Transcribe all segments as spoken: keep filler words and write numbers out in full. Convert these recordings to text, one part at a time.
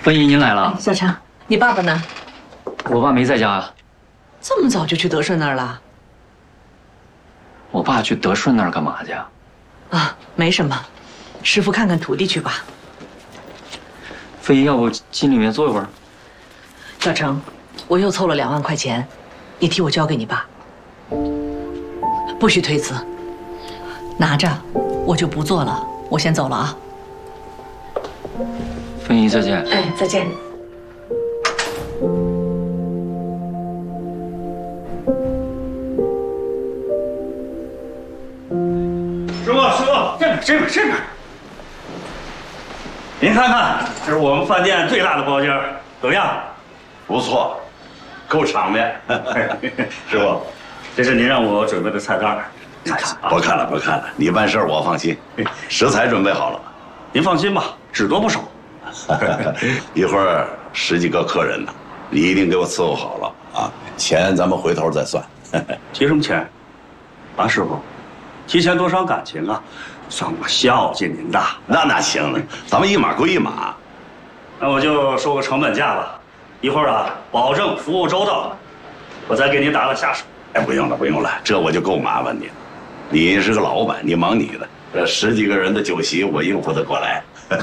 芬姨，您来了。 小强，你爸爸呢？ 我爸没在家啊。 这么早就去德顺那儿了？ 我爸去德顺那儿干嘛去啊？ 啊，没什么，师傅看看徒弟去吧。 芬姨，要不进里面坐一会儿？ 小程，我又凑了两万块钱，你替我交给你爸，不许推辞。拿着，我就不做了，我先走了啊。 芬姨，再见。 哎，再见。 师傅，师傅，这边，这边，这边。您看看，这是我们饭店最大的包间，怎么样？ 不错，够场面。 师傅，这是您让我准备的菜单，看看啊。 不看了，不看了，你办事我放心。食材准备好了吗？ 您放心吧，只多不少。 一会儿十几个客人呢，你一定给我伺候好了啊！钱咱们回头再算。 提什么钱？啊，师傅，提钱多伤感情啊，算我孝敬您的。 那哪行呢？咱们一码归一码。 那我就说个成本价吧，一会儿啊，保证服务周到，我再给您打个下手。 哎，不用了，不用了，这我就够麻烦你了。你是个老板，你忙你的，这十几个人的酒席我应付得过来。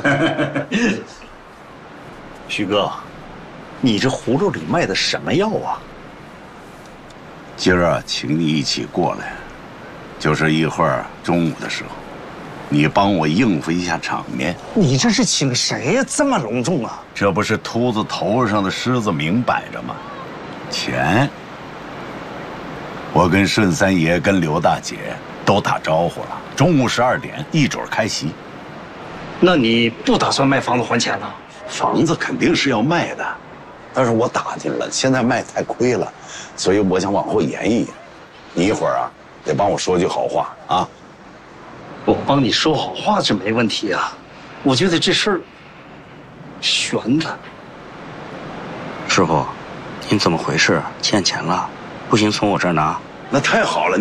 徐哥，你这葫芦里卖的什么药啊？ 今儿啊，请你一起过来，就是一会儿中午的时候，你帮我应付一下场面。 你这是请谁呀？这么隆重啊？ 这不是秃子头上的虱子明摆着吗？钱，我跟顺三爷跟刘大姐都打招呼了，中午十二点一准开席。 那你不打算卖房子还钱了？ 房子肯定是要卖的，但是我打听了，现在卖太亏了，所以我想往后延一延。你一会儿啊，得帮我说句好话啊。 我帮你说好话是没问题啊，我觉得这事儿悬的。 师傅，您怎么回事？欠钱了？不行，从我这儿拿。 那太好了。